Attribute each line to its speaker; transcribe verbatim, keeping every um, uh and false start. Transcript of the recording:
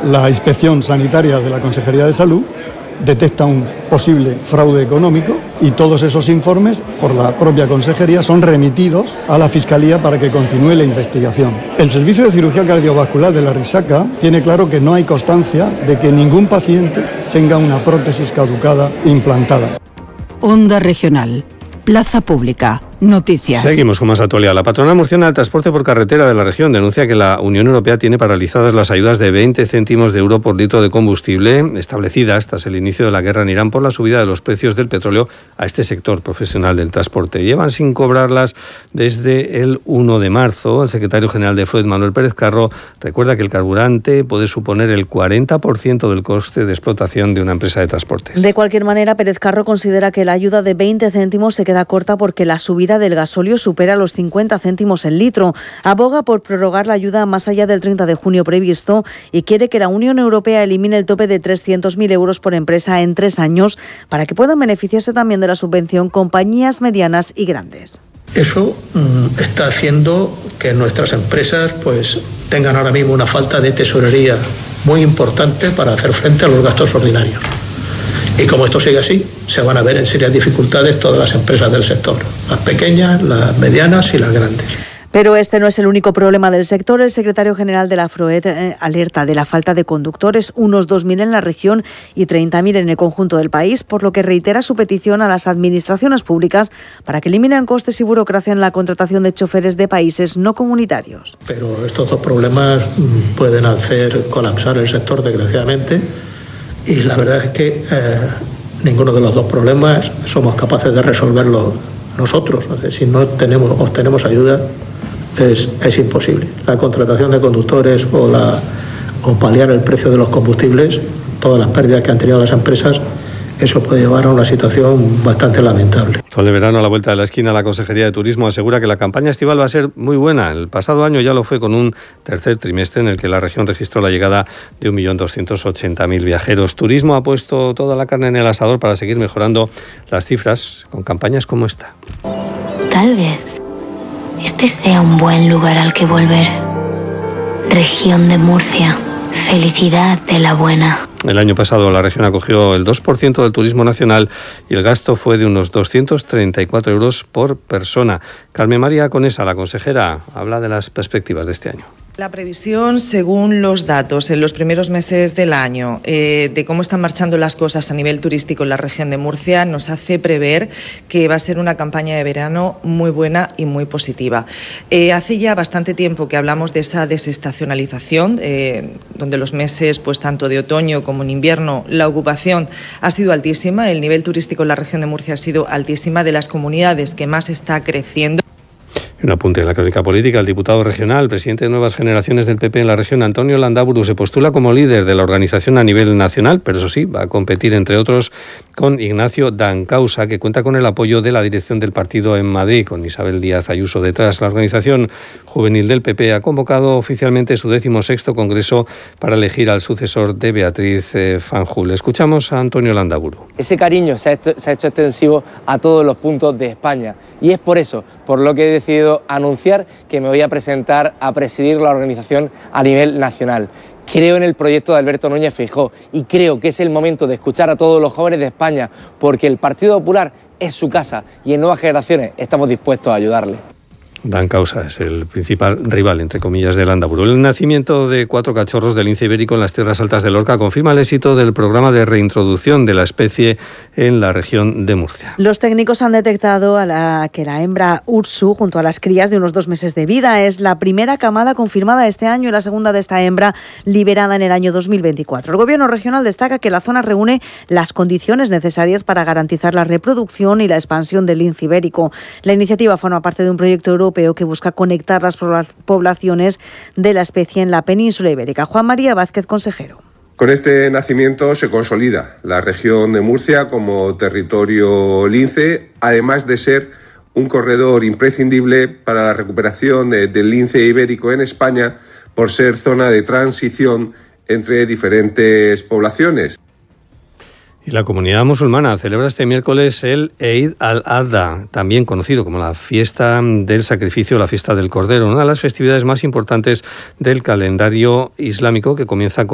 Speaker 1: la inspección sanitaria de la Consejería de Salud detecta un posible fraude económico y todos esos informes por la propia Consejería son remitidos a la Fiscalía para que continúe la investigación. El Servicio de Cirugía Cardiovascular de la Risaca tiene claro que no hay constancia de que ningún paciente tenga una prótesis caducada implantada.
Speaker 2: Onda Regional, Plaza Pública, noticias.
Speaker 3: Seguimos con más actualidad. La patronal murciana del transporte por carretera de la región denuncia que la Unión Europea tiene paralizadas las ayudas de veinte céntimos de euro por litro de combustible establecidas tras el inicio de la guerra en Irán por la subida de los precios del petróleo a este sector profesional del transporte. Llevan sin cobrarlas desde el uno de marzo. El secretario general de Floet, Manuel Pérez Carro, recuerda que el carburante puede suponer el cuarenta por ciento del coste de explotación de una empresa de transportes.
Speaker 4: De cualquier manera, Pérez Carro considera que la ayuda de veinte céntimos se queda corta porque la subida del gasóleo supera los cincuenta céntimos el litro. Aboga por prorrogar la ayuda más allá del treinta de junio previsto y quiere que la Unión Europea elimine el tope de trescientos mil euros por empresa en tres años para que puedan beneficiarse también de la subvención compañías medianas y grandes.
Speaker 5: Eso mmm, está haciendo que nuestras empresas pues tengan ahora mismo una falta de tesorería muy importante para hacer frente a los gastos ordinarios. Y como esto sigue así, se van a ver en serias dificultades todas las empresas del sector, las pequeñas, las medianas y las grandes.
Speaker 4: Pero este no es el único problema del sector. El secretario general de la Floet eh, alerta de la falta de conductores, unos dos mil en la región y treinta mil en el conjunto del país, por lo que reitera su petición a las administraciones públicas para que eliminen costes y burocracia en la contratación de choferes de países no comunitarios.
Speaker 5: Pero estos dos problemas pueden hacer colapsar el sector, desgraciadamente. Y la verdad es que eh, ninguno de los dos problemas somos capaces de resolverlo nosotros. O sea, si no tenemos, obtenemos ayuda, es, es imposible. La contratación de conductores o, la, o paliar el precio de los combustibles, todas las pérdidas que han tenido las empresas, eso puede llevar a una situación bastante lamentable.
Speaker 3: Todo el verano a la vuelta de la esquina, la Consejería de Turismo asegura que la campaña estival va a ser muy buena. El pasado año ya lo fue con un tercer trimestre en el que la región registró la llegada de un millón doscientos ochenta mil viajeros. Turismo ha puesto toda la carne en el asador para seguir mejorando las cifras con campañas como esta.
Speaker 6: Tal vez este sea un buen lugar al que volver. Región de Murcia. Felicidad de la buena.
Speaker 3: El año pasado la región acogió el dos por ciento del turismo nacional y el gasto fue de unos doscientos treinta y cuatro euros por persona. Carmen María Conesa, la consejera, habla de las perspectivas de este año.
Speaker 7: La previsión, según los datos en los primeros meses del año, eh, de cómo están marchando las cosas a nivel turístico en la región de Murcia, nos hace prever que va a ser una campaña de verano muy buena y muy positiva. Eh, hace ya bastante tiempo que hablamos de esa desestacionalización, eh, donde los meses, pues tanto de otoño como en invierno, la ocupación ha sido altísima, el nivel turístico en la región de Murcia ha sido altísima, de las comunidades que más está creciendo.
Speaker 3: Un apunte de la crónica política. El diputado regional, presidente de Nuevas Generaciones del P P en la región, Antonio Landaburu, se postula como líder de la organización a nivel nacional, pero eso sí, va a competir, entre otros, con Ignacio Dancausa, que cuenta con el apoyo de la dirección del partido en Madrid, con Isabel Díaz Ayuso detrás. La organización juvenil del P P ha convocado oficialmente su decimosexto congreso para elegir al sucesor de Beatriz eh, Fanjul. Escuchamos a Antonio Landaburu.
Speaker 8: Ese cariño se ha, hecho, se ha hecho extensivo a todos los puntos de España y es por eso, por lo que he decidido anunciar que me voy a presentar a presidir la organización a nivel nacional. Creo en el proyecto de Alberto Núñez Feijóo y creo que es el momento de escuchar a todos los jóvenes de España porque el Partido Popular es su casa y en Nuevas Generaciones estamos dispuestos a ayudarle.
Speaker 3: Dancausa es el principal rival, entre comillas, del Landaburu. El nacimiento de cuatro cachorros del lince ibérico en las tierras altas de Lorca confirma el éxito del programa de reintroducción de la especie en la región de Murcia.
Speaker 4: Los técnicos han detectado a la, que la hembra Ursu, junto a las crías de unos dos meses de vida, es la primera camada confirmada este año y la segunda de esta hembra liberada en el año dos mil veinticuatro. El gobierno regional destaca que la zona reúne las condiciones necesarias para garantizar la reproducción y la expansión del lince ibérico. La iniciativa forma parte de un proyecto europeo que busca conectar las poblaciones de la especie en la península ibérica. Juan María Vázquez, consejero.
Speaker 9: Con este nacimiento se consolida la región de Murcia como territorio lince, además de ser un corredor imprescindible para la recuperación de, del lince ibérico en España por ser zona de transición entre diferentes poblaciones.
Speaker 3: Y la comunidad musulmana celebra este miércoles el Eid al-Adha, también conocido como la fiesta del sacrificio, la fiesta del Cordero, una de las festividades más importantes del calendario islámico que comienza con